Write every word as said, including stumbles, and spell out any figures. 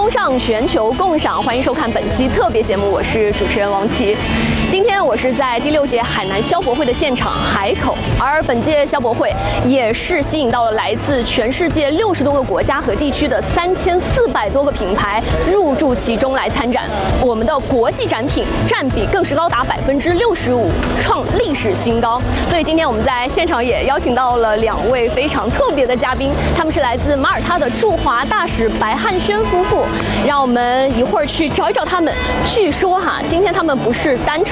风尚，全球共赏，欢迎收看本期特别节目，我是主持人王琦。今天我是在第六届海南消博会的现场海口，而本届消博会也是吸引到了来自全世界六十多个国家和地区的三千四百多个品牌入驻其中来参展。我们的国际展品占比更是高达百分之六十五，创历史新高。所以今天我们在现场也邀请到了两位非常特别的嘉宾，他们是来自马耳他的驻华大使白汉轩夫妇。让我们一会儿去找一找他们。据说哈，今天他们不是单纯